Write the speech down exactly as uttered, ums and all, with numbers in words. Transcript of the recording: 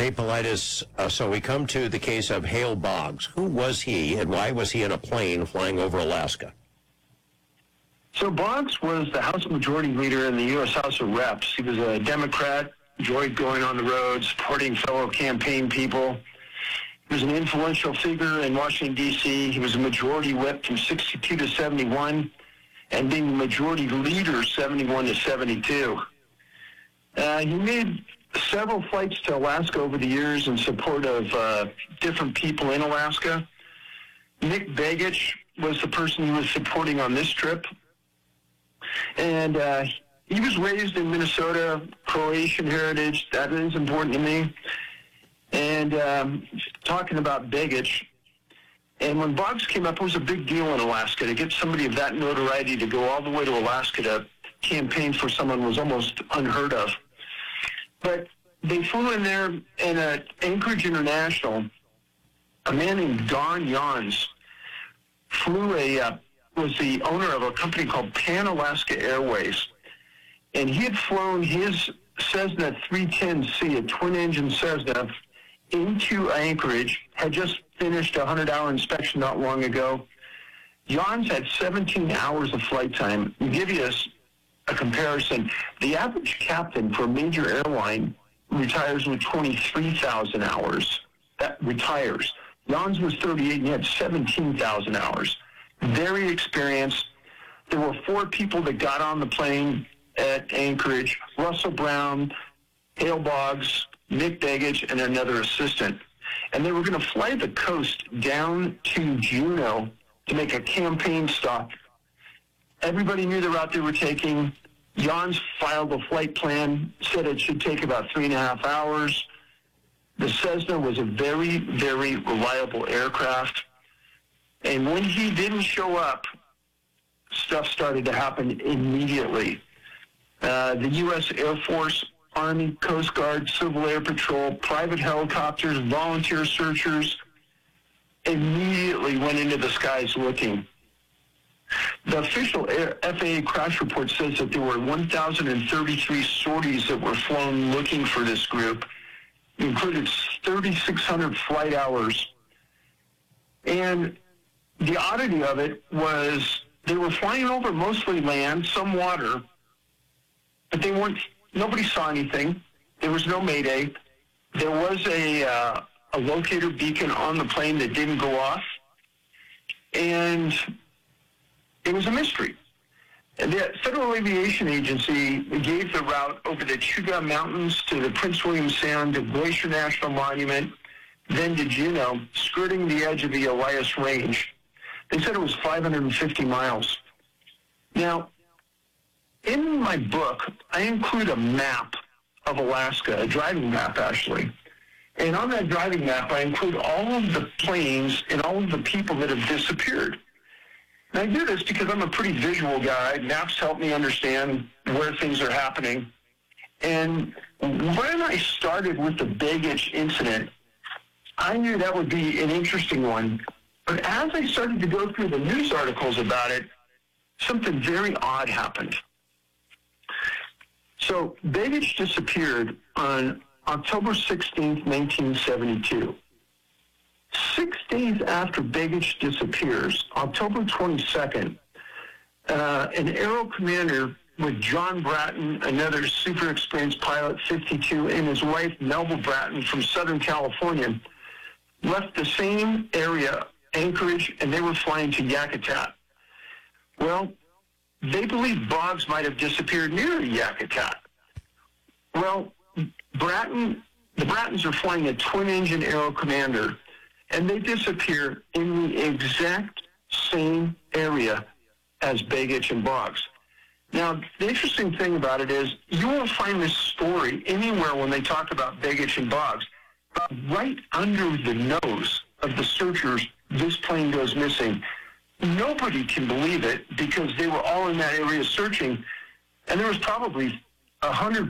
Dave Politis, uh, so we come to the case of Hale Boggs. Who was he, and why was he in a plane flying over Alaska? So Boggs was the House Majority Leader in the U S House of Reps. He was a Democrat, enjoyed going on the road, supporting fellow campaign people. He was an influential figure in Washington, D C He was a Majority Whip from sixty-two to seventy-one, and being the Majority Leader seventy-one to seventy-two. Uh, he made several flights to Alaska over the years in support of uh, different people in Alaska. Nick Begich was the person he was supporting on this trip. And uh, he was raised in Minnesota, Croatian heritage. That is important to me. And um, talking about Begich, and when Boggs came up, it was a big deal in Alaska. To get somebody of that notoriety to go all the way to Alaska to campaign for someone was almost unheard of. But they flew in there, and at Anchorage International, a man named Don Jans flew a, uh, was the owner of a company called Pan Alaska Airways. And he had flown his Cessna three ten C, a twin-engine Cessna, into Anchorage, had just finished a hundred-hour inspection not long ago. Jans had seventeen hours of flight time. To give you a a comparison, the average captain for a major airline retires with twenty-three thousand hours. That retires. Jans was thirty-eight and he had seventeen thousand hours. Very experienced. There were four people that got on the plane at Anchorage: Russell Brown, Hale Boggs, Nick Begich, and another assistant. And they were going to fly the coast down to Juneau to make a campaign stop. Everybody knew the route they were taking. Jans filed a flight plan, said it should take about three and a half hours. The Cessna was a very, very reliable aircraft. And when he didn't show up, stuff started to happen immediately. Uh, the U S Air Force, Army, Coast Guard, Civil Air Patrol, private helicopters, volunteer searchers immediately went into the skies looking. The official F A A crash report says that there were one thousand thirty-three sorties that were flown looking for this group. It included thirty-six hundred flight hours. And the oddity of it was they were flying over mostly land, some water, but they weren't, nobody saw anything. There was no mayday. There was a, uh, a locator beacon on the plane that didn't go off. And it was a mystery. The Federal Aviation Agency gave the route over the Chugach Mountains to the Prince William Sound to Glacier National Monument, then to Juneau, skirting the edge of the Elias Range. They said it was five hundred fifty miles. Now, in my book, I include a map of Alaska, a driving map, actually. And on that driving map, I include all of the planes and all of the people that have disappeared. And I do this because I'm a pretty visual guy. Maps help me understand where things are happening. And when I started with the Begich incident, I knew that would be an interesting one. But as I started to go through the news articles about it, something very odd happened. So Begich disappeared on October sixteenth, nineteen seventy-two. Six days after Begich disappears, October twenty-second, uh, an Aero commander with John Bratton, another super experienced pilot, fifty-two, and his wife, Melba Bratton from Southern California, left the same area, Anchorage, and they were flying to Yakutat. Well, they believe Boggs might have disappeared near Yakutat. Well, Bratton, the Brattons are flying a twin-engine Aero Commander, and they disappear in the exact same area as Begich and Boggs. Now, the interesting thing about it is you won't find this story anywhere when they talk about Begich and Boggs. But right under the nose of the searchers, this plane goes missing. Nobody can believe it because they were all in that area searching, and there was probably a hundred